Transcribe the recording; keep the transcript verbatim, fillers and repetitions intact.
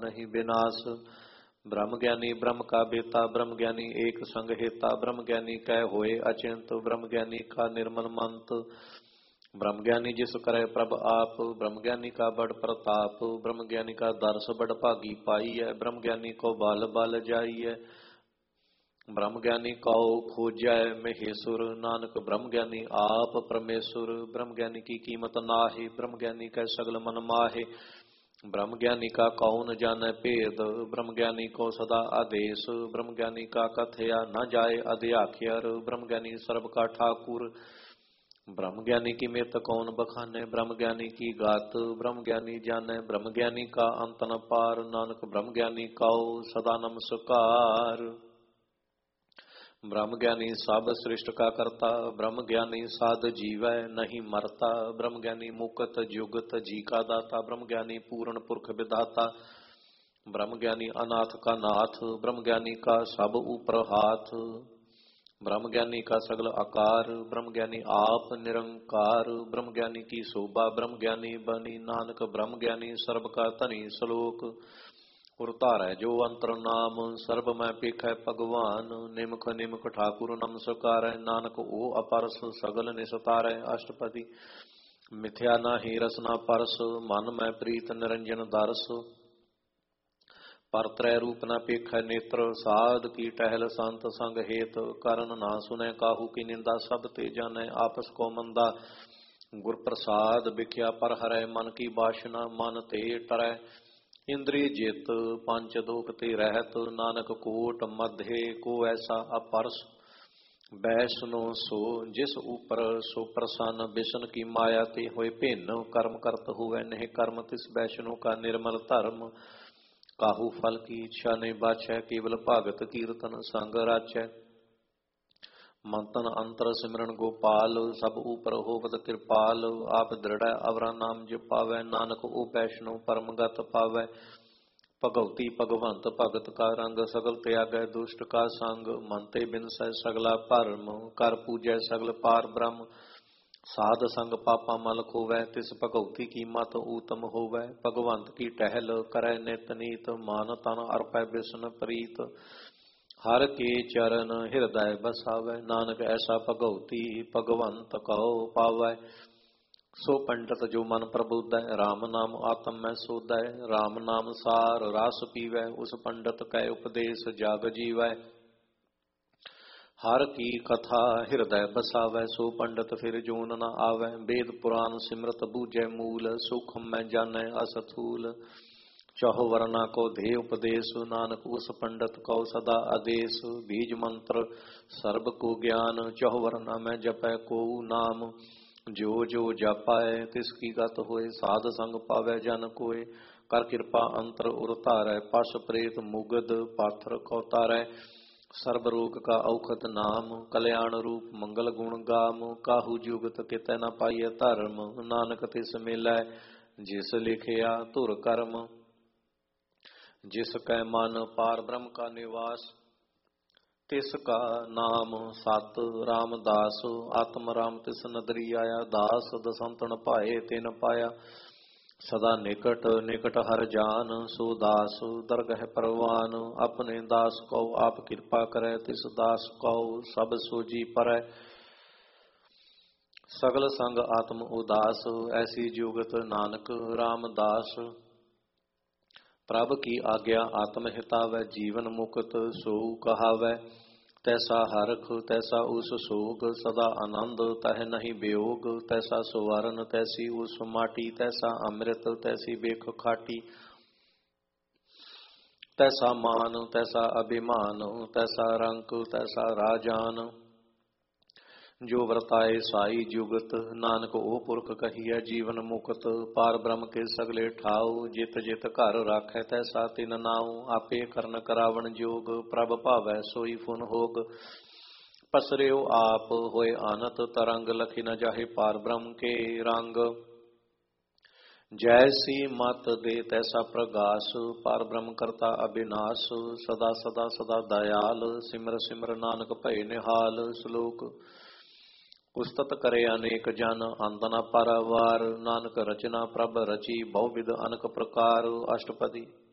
नहीं विनाश। ब्रह्म ज्ञानी ब्रह्म का बेता, ब्रह्म ज्ञानी एक संग हेता, ब्रह्म ज्ञानी कह होए अचिंत, ब्रह्म ज्ञानी का निर्मल मंत। ब्रह्म ज्ञानी जिस करे प्रभ आप, ब्रह्म ज्ञानी का बड़ प्रताप, ब्रह्म ज्ञानी का दर्श बड़ भागी पाई है, ब्रह्म ज्ञानी को बाल बाल जाई है। ब्रह्म ज्ञानी कौ खोजै महेश्वर, नानक ब्रह्म ज्ञानी आप परमेश्वर। ब्रह्म ज्ञानी की कीमत नाहि, ब्रह्म ज्ञानी कै सगल मन माहे। ब्रह्म ज्ञानी का कौन जाने भेद, ब्रह्म ज्ञानी को सदा आदेश। ब्रह्म ज्ञानी का कथया न जाए अध्याख्यर, ब्रह्म ज्ञानी सर्व का ठाकुर। ब्रह्म ज्ञानी की मित कौन बखाने, ब्रह्म ज्ञानी की गात ब्रह्म ज्ञानी जाने। ब्रह्म ज्ञानी का अंत न पार, नानक ब्रह्म ज्ञानी कौ सदा नमस्कार। ब्रह्म ज्ञानी सब सृष्ट का करता, ब्रह्म ज्ञानी साध जीवै नहीं मरता। ब्रह्म ज्ञानी मुकत जुगत जी का दाता, ब्रह्म ज्ञानी पूर्ण पुरख विधाता। ब्रह्म ज्ञानी अनाथ का नाथ, ब्रह्म ज्ञानी का सब ऊपर हाथ। ब्रह्म ज्ञानी का सगल आकार, ब्रह्म ज्ञानी आप निरंकार। ब्रह्म ज्ञानी की शोभा ब्रह्म ज्ञानी बनी, नानक ब्रह्म ज्ञानी सर्व का तनि श्लोक। उरतार जो अंतर नाम सर्ब मैं पेख भगवान, निमख निमख ठाकुर नमस्कार। नानक ओ अपरस सगल निस्तार। अष्टपदी मिथ्या ना ही रसना परस, मन मैं प्रीत निरंजन दरस। पर त्रय रूप न पेख नेत्र, साध की टहल संत संग हेत। करन ना सुने काहू की निंदा, सब ते जाने आपस को मंदा। गुर प्रसाद बिख्या पर हरै, मन की बासना मन ते टरै। इंद्रिय जित पंच दोख ते रहत, नानक कोट मध्य को ऐसा अपरस। बैसनो सो जिस ऊपर सो प्रसन्न, बिशन की माया ते होए भिन्न। कर्म करत हुए नहीं कर्म, तिस बैसनो का निर्मल धर्म। काहू फल की इच्छा नहीं बाछै, केवल भगत कीर्तन संग राचै। मंतन अंतर सिमरन गोपाल, सब ऊपर होवत कृपाल। आप दृढ़ अवरा नाम जपावै, नानक ओ वैष्णव परम गत पावै। भगवती भगवंत भगत का रंग, सगल त्यागै दुष्ट का संग। मनते बिनसै सगला भरम, कर पूजै सगल पार ब्रह्म। साध संग पापा मल खोवै, तिस भगवती की मत ऊतम होवै। भगवंत की टहल करै नित नीत, मान तन अर्पै बिसन प्रीत। हर के चरण हृदय बसावै, नानक ऐसा भगवती भगवंत कहो पावै। सो पंडित जो मन प्रबुद्धै, राम नाम आत्म में सोधै। राम नाम सार रस पीवै, उस पंडित कै उपदेश जग जीवै। हर की कथा हृदय बसावै, सो पंडित फिर जोन न आवै। वेद पुराण सिमरत बूझै मूल, सूक्ष्म में जानै असथूल। चौह वर्णा को ध्येय उपदेश, नानक उस पंडित को सदा आदेश। बीज मंत्र सर्ब को ज्ञान, चौह वर्णा में जपै को नाम। जो जो जपाए तिसकी गत होए, साध संग पावै जन कोय। कर कृपा अंतर उरतारै, पश प्रेत मुगद पाथर को तारै। सर्ब रोग का औखद नाम, कल्याण रूप मंगल गुण गाम। काहू जुगत कितै न पाइय धर्म, नानक तिस मिलै जिस लिखिया धुर कर्म। जिसकै मन पार ब्रह्म का निवास, तिसका नाम सत रामदास। आत्म राम तिस नदरी आया, दास दसंतन पाए तिन पाया। सदा निकट निकट हर जान, सो दास दरगह परवान। अपने दास को आप कृपा करे, तिस दास को सब सोजी परै। सगल संग आत्म उदास, ऐसी जुगत नानक रामदास। प्रभ की आज्ञा आत्म हितावै, जीवन मुक्त सो कहावै। तैसा हरख तैसा उस सोग, सदा आनंद तह नहीं वियोग। तैसा सुवर्ण तैसी उस माटी, तैसा अमृत तैसी बेख खाटी। तैसा मान तैसा अभिमान, तैसा रंक तैसा राजान। जो व्रताए साई जुगत, नानक ओ पुरख कहिए जीवन मुक्त। पार ब्रह्म के सगले ठाऊ, जित जित घर राखै तैसा तिन नाऊ। आपे करन करावण जोग, प्रभ भावै सोई फुन होग। पसरियो आप होए आनत तरंग, लखी न जाहे पार ब्रह्म के रंग। जैसी मत दे तैसा प्रगास, पार ब्रह्म करता अविनाश। सदा सदा सदा दयाल, सिमर सिमर नानक भय निहाल। श्लोक उस्तत करे अनेक जन, अंत न पारावार। नानक रचना प्रभ रची, बहुविध अनक प्रकार। अष्टपदी